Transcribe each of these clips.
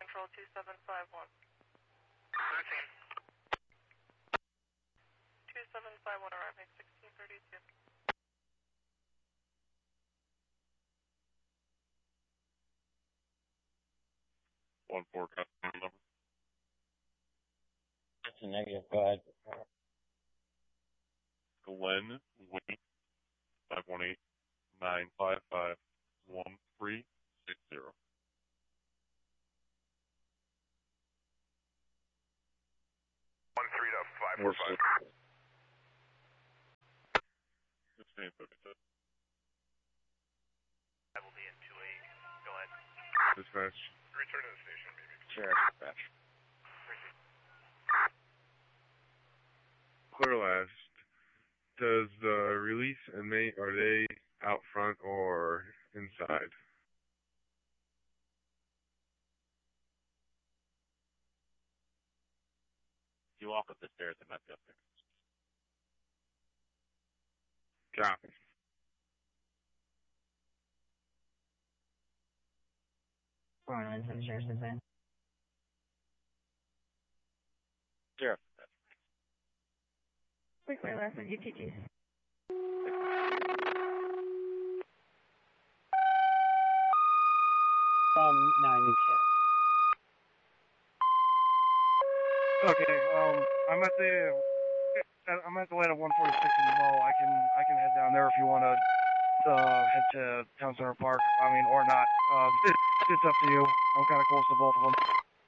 Control 2751. 2751 arriving 1632. 1-4, customer number. That's a negative, go ahead. Glenn Wayne, 518-955-1360. 13-545. 1657. I will be in 28. Go ahead. Dispatch. Return to the station, maybe. Sheriff, dispatch. Clear last. Does the release inmate, are they out front or inside? If you walk up the stairs, they might be up there. Copy. Sheriff. Quickly, last one, UTGs. From 9 and 10. Okay, I'm at the light of 146 in Mo. I can head down there if you want to head to Town Center Park. I mean, or not. It's up to you. I'm kind of close to both of them.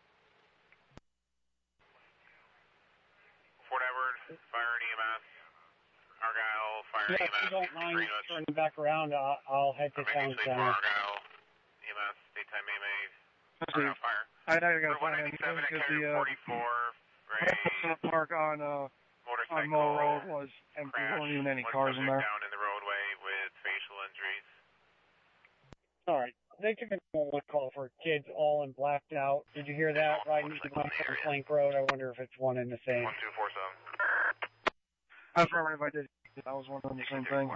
Fort Edward, Fire and EMS. Argyle, Fire and Yeah, EMS. if you don't mind turning back around, I'll head to Town Center. Argyle, EMS, daytime AMA, Argyle Fire. I gotta For find 197 and carry 44, the park on Mo Road was empty. There weren't even any cars in there. Down in the roadway with facial injuries. Alright, they took a one call for kids all in blacked out. Did you hear that? Riding on Plank Road. I wonder if it's one and the same. 1247. Affirmative, I did. I was wondering the same thing.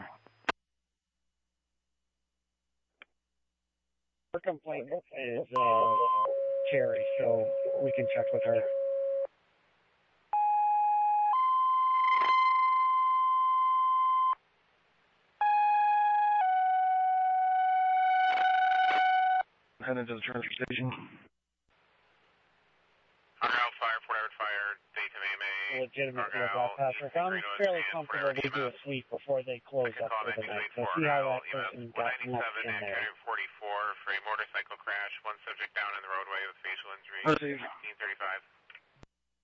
Her complaint is Cherry, so we can check with her. Head into the transfer station. Argyle Fire, Fort Edward Fire, daytime AMA. Legitimate little Patrick. I'm fairly comfortable we do a sweep before they close up for the night. So see how that person got next in there. 44 for a motorcycle crash. One subject down in the roadway with facial injury.